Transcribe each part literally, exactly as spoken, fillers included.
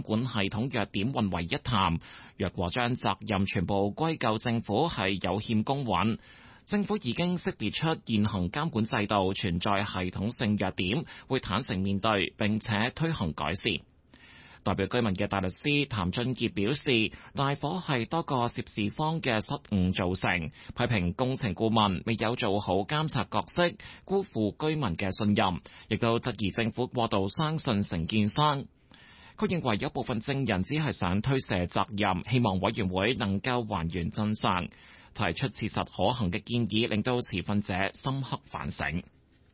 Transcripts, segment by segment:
監管系統弱點混為一談。若果將責任全部歸咎政府，係有欠公允。政府已經識別出現行監管制度存在系統性弱點，會坦誠面對並且推行改善。代表居民嘅大律師譚俊傑表示，大火係多個涉事方嘅失誤造成，批評工程顧問未有做好監察角色，辜負居民嘅信任，亦都質疑政府過度相信承建商。佢認為有部分證人只係想推卸責任，希望委員會能夠還原真相，提出切實可行嘅建議，令到持份者深刻反省。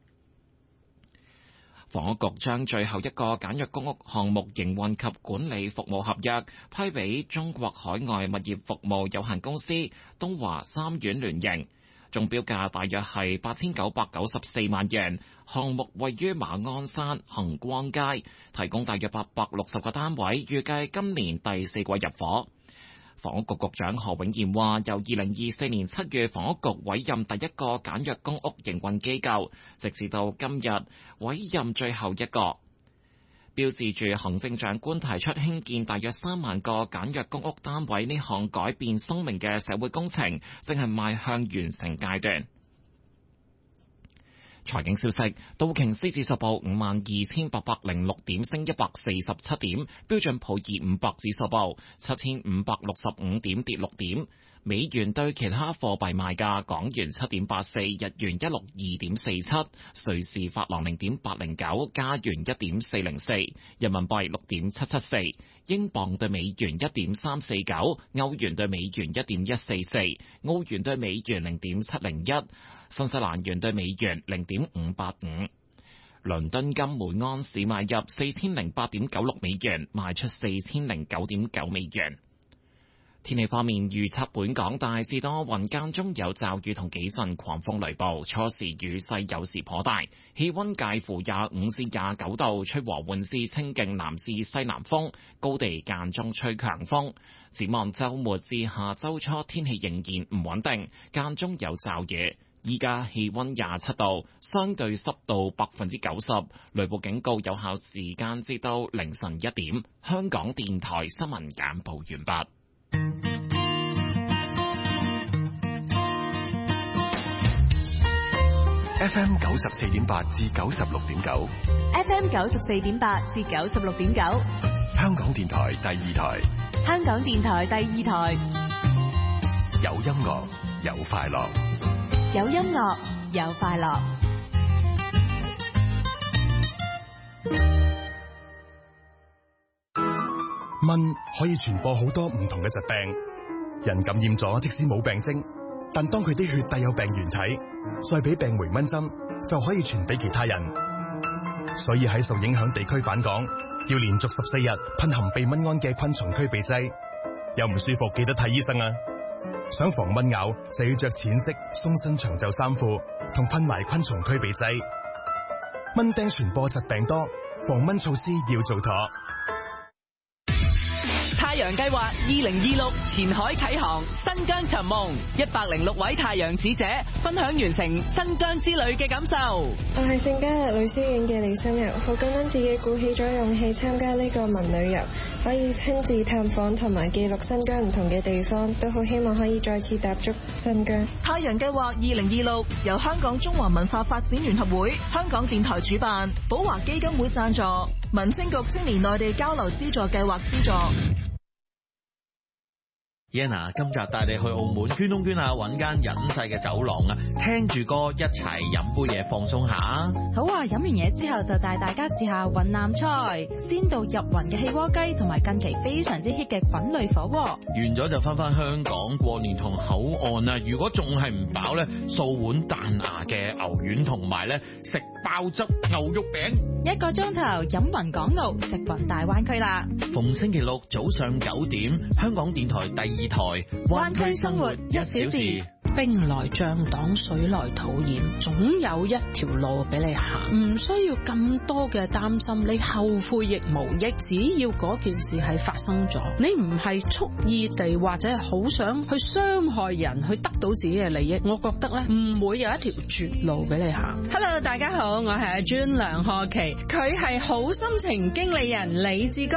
房屋局將最後一個簡約公屋項目營運及管理服務合約批俾中國海外物業服務有限公司東華三院聯營，中標價大約係八千九百九十四萬元。項目位於馬鞍山恒光街，提供大約八百六十個單位，預計今年第四季入伙。房屋局局長何永賢話，由二零二四年七月房屋局委任第一個簡約公屋營運機構，直至到今日委任最後一個，標誌住行政長官提出興建大約三萬個簡約公屋單位呢項改變生命嘅社會工程，正係邁向完成階段。財經消息，道瓊斯指數報五萬二千八百零六點，升一百四十七點；標準普爾五百指數報七千五百六十五點，跌六點。美元對其他貨幣賣價：港元七點八四，日元一六二點四七，瑞士法郎零點八零九，加元一點四零四，人民幣六點七七四，英鎊對美元一點三四九，歐元對美元一點一四四，澳元對美元零點七零一，新西蘭元對美元零點五八五。倫敦金每安士買入四千零八點九六美元，賣出四千零九點九美元。天氣方面，預測本港大致多雲，間中有驟雨同幾陣狂風雷暴，初時雨勢有時頗大，氣溫介乎廿五至廿九度，吹和緩至清勁南至西南風，高地間中吹強風。展望週末至下週初，天氣仍然唔穩定，間中有驟雨。依家氣溫廿七度，相對濕度百分之九十，雷暴警告有效時間至到凌晨一點。香港電台新聞簡報完畢。 F M 九十四點八至九十六點九 ，F M 九十四點八至九十六點九， 香港電台第二台， 香港電台第二台， 有音樂有快樂， 有音樂有快樂。 蚊可以傳播好多唔同嘅疾病，人感染咗即使冇病徵，但當佢啲血帶有病原體，再俾病媒蚊針就可以傳俾其他人。所以喺受影響地區返港，要連續十四日噴含避蚊胺嘅昆蟲驅避劑。有唔舒服記得睇醫生啊！想防蚊咬就要着淺色鬆身長袖衫褲，同噴埋昆蟲驅避劑。蚊叮傳播疾病多，防蚊措施要做妥。 太陽計劃二零二六前海啟航，新疆尋夢，一百零六位太陽使者分享完成新疆之旅嘅感受。 我係聖嘉勒女書院嘅李心柔，好感恩自己鼓起咗勇氣參加呢個文旅遊，可以親自探訪同埋記錄新疆唔同嘅地方，都好希望可以再次踏足新疆。 太陽計劃二零二六由香港中華文化發展聯合會、香港電台主辦，寶華基金會贊助，民政局青年內地交流資助計劃資助。 Yana 今集帶你去澳門捐窿捐下，揾間隱世嘅走廊啊，聽住歌一齊飲杯嘢放鬆下。 好啊，飲完嘢之後就帶大家試下雲南菜，鮮度入雲嘅氣鍋雞，同埋近期非常之 hit 嘅菌類火鍋。 完咗就翻返香港過年同口岸啊！如果仲係唔飽咧，掃碗彈牙嘅牛丸同埋咧食爆汁牛肉餅。 一個鐘頭飲雲港澳，食雲大灣區啦！ 逢星期六早上九點，香港電台第二台灣區生活一小時。 兵來將擋，水來土掩，總有一條路俾你行，唔需要咁多嘅擔心，你後悔亦無益。只要嗰件事係發生咗，你唔係蓄意地或者係好想去傷害人，去得到自己嘅利益，我覺得咧唔會有一條絕路俾你行。Hello， 大家好，我係阿專梁賀琪，佢係好心情經理人李志剛。